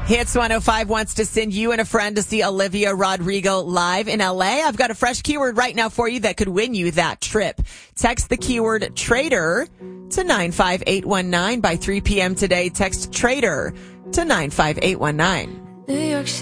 Hits 105 wants to send you and a friend to see Olivia Rodrigo live in LA. I've got a fresh keyword right now for you that could win you that trip. Text the keyword Trader to 95819 by 3 p.m. today. Text Trader to 95819. New York